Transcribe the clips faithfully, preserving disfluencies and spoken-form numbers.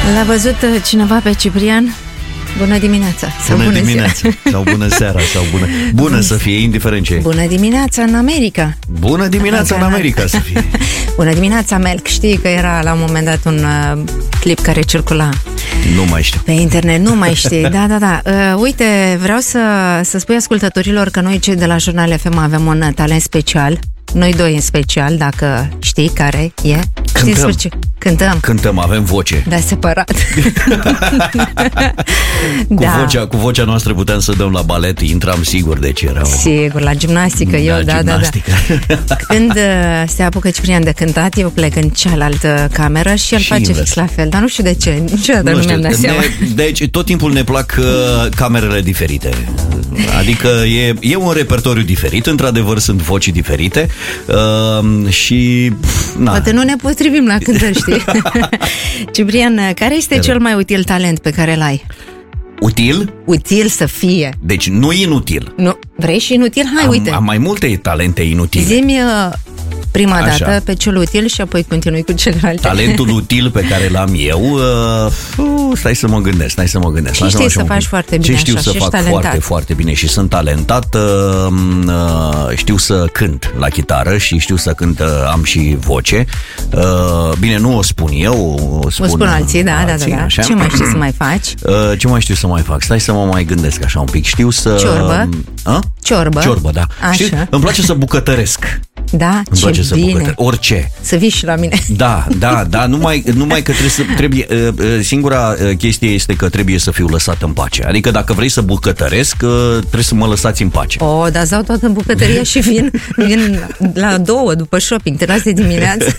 L-a văzut cineva pe Ciprian? Bună dimineața sau bună, bună dimineața seara. sau bună seara sau bună bună să fie, indiferent ce. Bună dimineața în America. Bună dimineața în America să fie. Bună dimineața, Melc. Știi că era la un moment dat un uh, clip care circula Nu mai știu. pe internet, nu mai știi. Da, da, da. Uh, uite, vreau să, să spui ascultătorilor că noi cei de la Jurnal F M avem un talent special. Noi doi în special, dacă știi care e. Cântăm. Știi Cântăm. Cântăm, avem voce. Da, separat. Cu, Da. vocea, cu vocea noastră puteam să dăm la balet, intram sigur, deci erau... Sigur, la gimnastică, eu, da, gimnastică. da, da. Când uh, se apucă Ciprian de cântat, eu plec în cealaltă cameră și el Și face invers. fix la fel, dar nu știu de ce, niciodată nu, Nu nu știu, mi-am dat seama. ne, deci tot timpul ne plac uh, camerele diferite. Adică e, e un repertoriu diferit, într-adevăr sunt voci diferite uh, și... Na. Poate nu ne potrivim la cântări, știi? Ciprian, care este cel mai util talent pe care îl ai? Util? Util să fie. Deci nu inutil. Nu, vrei și inutil? Hai, am, uite. am mai multe talente inutile. Zi-mi uh, prima Așa. dată pe cel util și apoi continui cu celelalte. Talentul util pe care l-am eu, uh, uh, stai să mă gândesc, stai să mă gândesc. Ce Lasă-mă știi așa să un faci pic. foarte bine Ce știu așa, să și ești fac talentat. foarte, foarte bine și sunt talentat, uh, uh, știu să cânt la chitară și știu să cânt, uh, am și voce. Uh, bine, nu o spun eu, o spun, O spun alții, da, alții, da, da, da. așa. Ce mai știi să mai faci? Uh, ce mai știu să mai fac? Stai să mă mai gândesc așa un pic. Știu să... Ciorbă? Uh? Ciorbă. Ciorbă, da. Așa. Știu, îmi place să bucătăresc. Da, Îmi ce place să bine. bucătăresc. Orice. Să vii și la mine. Da, da, da, numai, numai că trebuie să, trebuie, uh, uh, singura uh, chestie este că trebuie să fiu lăsat în pace. Adică dacă vrei să bucătăresc, uh, trebuie să mă lăsați în pace. O, dar zau toată în bucătăria și vin, vin la două după shopping, te las de dimineață.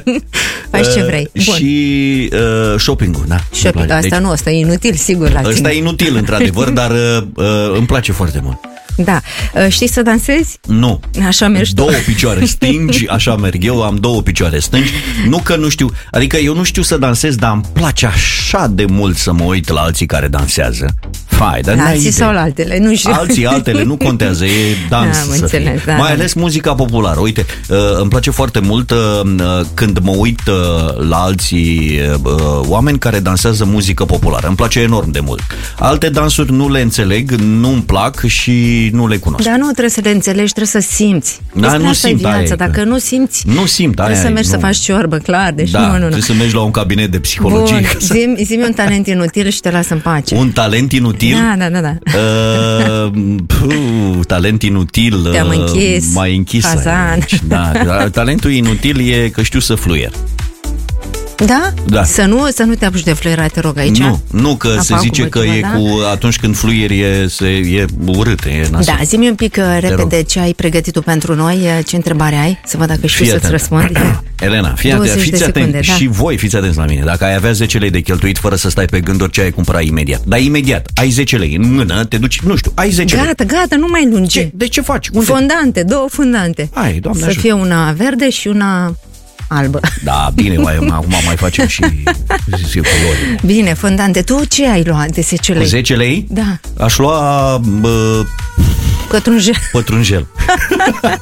Faci ce vrei. Bun. Și uh, shopping-ul, da. Shopping, Îmi place. asta nu, asta e inutil, sigur, la Ăsta tine. e inutil, într-adevăr, dar uh, uh, îmi place foarte mult. Da. Uh, Știi să dansezi? Nu. Așa mergi tu. Două picioare stângi, așa merg eu, am două picioare stângi. Nu că nu știu, adică eu nu știu să dansez, dar îmi place așa de mult să mă uit la alții care dansează. Fai, dar La n-ai alții idee. sau la altele, nu știu. Alții, altele, nu contează, e dans Am să înțeles, fie. da, Mai da. ales muzica populară. Uite, uh, îmi place foarte mult uh, când mă uit uh, la alții uh, oameni care dansează muzică populară. Îmi place enorm de mult. Alte dansuri nu le înțeleg, nu-mi plac și nu le cunosc. Dar nu trebuie să le înțelegi, trebuie să simți. Da, Despre nu asta e simt, aia viața, e, dacă că- nu simți, Nu simt, aia trebuie să e, mergi nu. să faci ciorbă, clar, deci Da, nu, nu, nu. trebuie să mergi la un cabinet de psihologie. Bun, ca să- zi-mi, zi-mi un talent inutil și te las în pace. Un talent inutil? Da, da, da, da. Uh, puh, talent inutil. Te-am uh, închis, mai închis Hazan. aici. Da, da, talentul inutil e că știu să fluier. Da? Da. Să nu, să nu te apuci de fluierat, te rog, aici. Nu, nu că Apa se zice cu că băciuma, e da? cu atunci când fluieri e, se, e urât, e nasol. Da, zi-mi un pic uh, repede rog. ce ai pregătit tu pentru noi, uh, ce întrebare ai, să văd dacă știu Fii să-ți atent. răspund. Elena, fii douăzeci atent, de fiți secunde, atent da. și voi fiți atenți la mine. Dacă ai avea zece lei de cheltuit fără să stai pe gânduri ce ai cumpăra imediat. Dar imediat, ai zece lei în mână, te duci, nu știu, ai zece lei. Gata, gata, nu mai lungi. Ce? De ce faci? Unde? Fondante, două fondante. Hai, Doamne Să ajută. fie una verde și una albă. Da, bine, mai, acum mai facem și zi, culori. Bine, fondante. Tu ce ai luat de zece lei? zece lei? Da. Aș lua bă, Cătrunjel. pătrunjel.